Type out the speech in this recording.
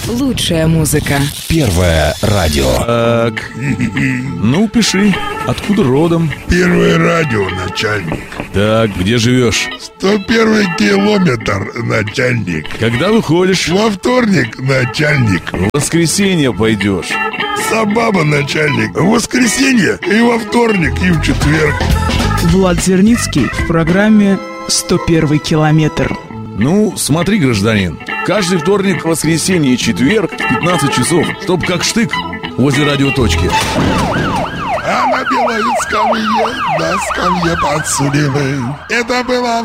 Лучшая музыка. Первое радио. Так, ну пиши, откуда родом? Первое радио, начальник. Так, где живешь? 101 километр, начальник. Когда выходишь? Во вторник, начальник. В воскресенье пойдешь. Сабаба, начальник. В воскресенье и во вторник, и в четверг. Влад Зерницкий в программе «101 километр». Ну, смотри, гражданин, каждый вторник, воскресенье и четверг в 15 часов, чтоб как штык возле радиоточки. А на белой скамье, на скамье подсудимых. Это было